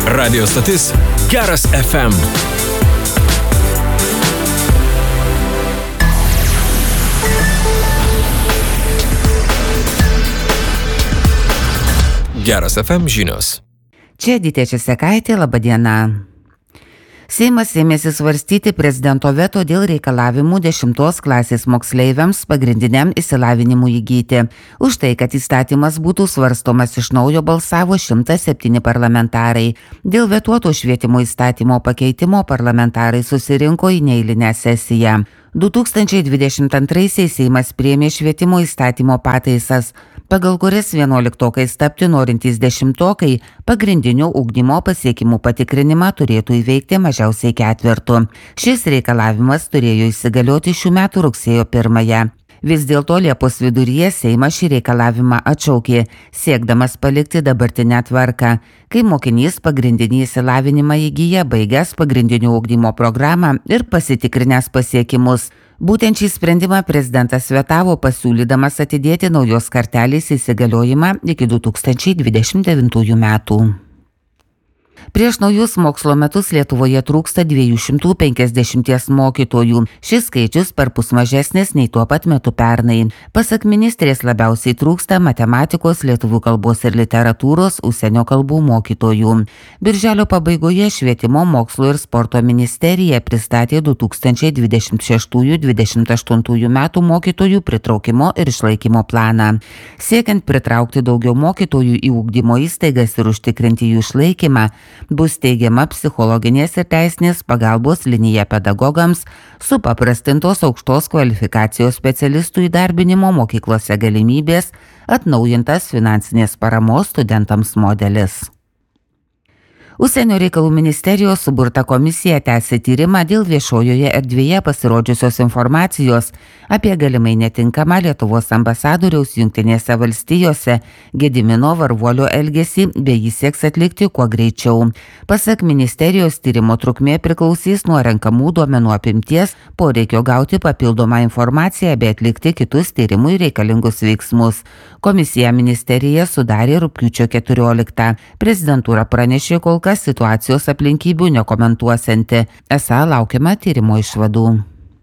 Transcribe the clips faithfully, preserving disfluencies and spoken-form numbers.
Radio stotis Geras F M. Geras F M žinios. Čia Dytė Česekaitė, laba diena. Seimas ėmėsi svarstyti prezidento veto dėl reikalavimų dešimtos klasės moksleiviams pagrindiniam išsilavinimui įgyti. Už tai, kad įstatymas būtų svarstomas iš naujo, balsavo šimtas septyni parlamentarai. Dėl vetuoto švietimo įstatymo pakeitimo parlamentarai susirinko į neeilinę sesiją. du tūkstančiai dvidešimt antraisiais Seimas priėmė švietimo įstatymo pataisas, pagal kurias vienuoliktokais tapti norintys dešimtokai pagrindinio ugdymo pasiekimų patikrinimą turėtų įveikti mažiausiai ketvertu. Šis reikalavimas turėjo įsigalioti šių metų rugsėjo pirmąją. Vis dėlto Liepos viduryje Seimas šį reikalavimą atšaukė, siekdamas palikti dabartinę tvarką, kai mokinys pagrindinį išsilavinimą įgyja baigęs pagrindinio ugdymo programą ir pasitikrinęs pasiekimus. Būtent šį sprendimą prezidentas vetavo, pasiūlydamas atidėti naujos kartelės įsigaliojimą iki du tūkstančiai dvidešimt devintųjų metų. Prieš naujus mokslo metus Lietuvoje trūksta dviejų šimtų penkiasdešimties mokytojų. Šis skaičius perpus mažesnis nei tuo pat metu pernai. Pasak ministrės labiausiai trūksta matematikos, lietuvių kalbos ir literatūros, užsienio kalbų mokytojų. Birželio pabaigoje Švietimo, mokslo ir sporto ministerija pristatė du tūkstančiai dvidešimt šeštųjų - dvidešimt aštuntųjų metų mokytojų pritraukimo ir išlaikymo planą. Siekiant pritraukti daugiau mokytojų į ugdymo įstaigas ir užtikrinti jų išlaikymą, bus teigiama psichologinės ir teisinės pagalbos linija pedagogams, supaprastintos aukštos kvalifikacijos specialistų įdarbinimo mokyklose galimybės, atnaujintas finansinės paramos studentams modelis. Užsienio reikalų ministerijos suburta komisija tęsia tyrimą dėl viešojoje erdvėje pasirodžiusios informacijos apie galimai netinkamą Lietuvos ambasadoriaus Jungtinėse valstijose Gedimino Varvuolio elgesį bei jį sieks atlikti kuo greičiau. Pasak ministerijos, tyrimo trukmė priklausys nuo renkamų duomenų apimties, poreikio gauti papildomą informaciją bei atlikti kitus tyrimui reikalingus veiksmus. Komisiją ministerija sudarė rugpjūčio keturioliktą. Prezidentūra pranešė kol kas situacijos aplinkybių nekomentuosianti. Esą laukiama tyrimo išvadų.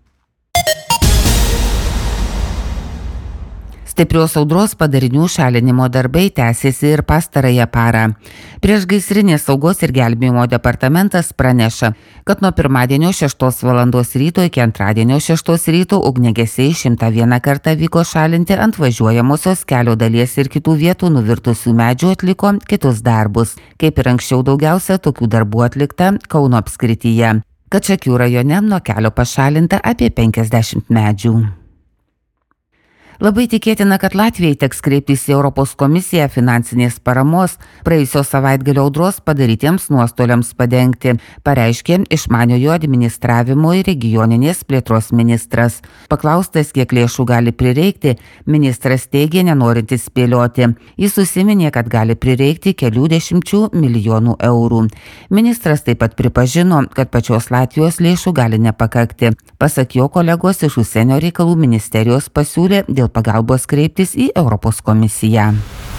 Stiprios audros padarinių šalinimo darbai tęsiasi ir pastarąją parą. Priešgaisrinės saugos ir gelbėjimo departamentas praneša, kad nuo pirmadienio šeštos valandos ryto iki antradienio šeštos ryto ugniagesiai šimtą vieną kartą vyko šalinti ant važiuojamosios kelio dalies ir kitų vietų nuvirtusių medžių, atliko kitus darbus. Kaip ir anksčiau, daugiausia tokių darbų atlikta Kauno apskrityje. Kačakių rajone nuo kelio pašalinta apie penkiasdešimt medžių. Labai tikėtina, kad Latvijai teks kreiptis į Europos komisiją finansinės paramos praėjusio savaitgalio audros padarytiems nuostoliams padengti, pareiškė išmaniojo administravimo ir regioninės plėtros ministras. Paklaustas, kiek lėšų gali prireikti, ministras teigė nenorintis spėlioti. Jis užsiminė, kad gali prireikti kelių dešimčių milijonų eurų. Ministras taip pat pripažino, kad pačios Latvijos lėšų gali nepakakti. Pasak jo, kolegos iš užsienio reikalų ministerijos pasiūlė dėl pagalbos kreiptis į Europos komisiją.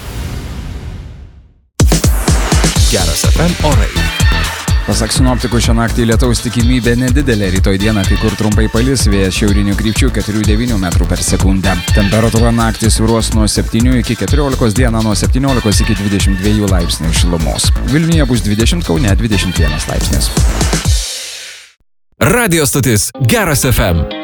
Geras F M orai. Pasak sinoptikų, šią naktį lietaus tikimybė nedidelė, rytoj dieną kai kur trumpai palis, vėjas šiaurinių krypčių keturių devynių metrų per sekundę. Temperatūra naktį svyruos nuo septynių iki keturiolikos, dieną nuo septyniolikos iki dvidešimt dviejų laipsnių šilumos. Vilniuje bus dvidešimt, Kaune dvidešimt vienas laipsnis. Radio stotis Geras F M.